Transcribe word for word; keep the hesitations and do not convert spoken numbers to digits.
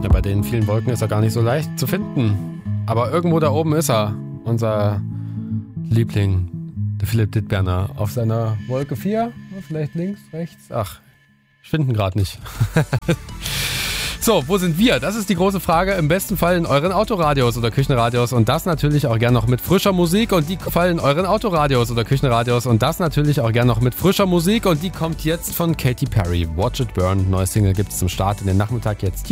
Ja, bei den vielen Wolken ist er gar nicht so leicht zu finden. Aber irgendwo da oben ist er, unser Liebling, der Philipp Dittberner, auf seiner Wolke vier. Vielleicht links, rechts. Ach, ich finde ihn gerade nicht. So, wo sind wir? Das ist die große Frage. Im besten Fall in euren Autoradios oder Küchenradios und das natürlich auch gern noch mit frischer Musik und die Fall in euren Autoradios oder Küchenradios und das natürlich auch gern noch mit frischer Musik und die kommt jetzt von Katy Perry. Watch It Burn. Neues Single gibt es zum Start in den Nachmittag jetzt hier.